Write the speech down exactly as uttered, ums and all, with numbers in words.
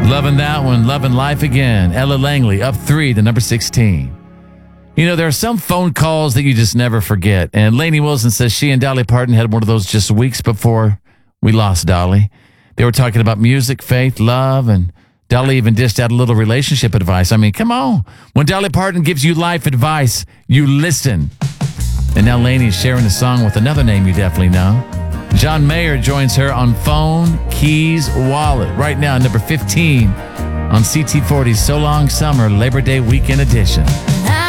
Loving that one. Loving life again. Ella Langley up three to number sixteen. You know, there are some phone calls that you just never forget. And Lainey Wilson says she and Dolly Parton had one of those just weeks before we lost Dolly. They were talking about music, faith, love, and Dolly even dished out a little relationship advice. I mean, come on. When Dolly Parton gives you life advice, you listen. And now Lainey's sharing a song with another name you definitely know. John Mayer joins her on Phone, Keys, Wallet. Right now, number fifteen on C T forty's So Long Summer Labor Day Weekend Edition.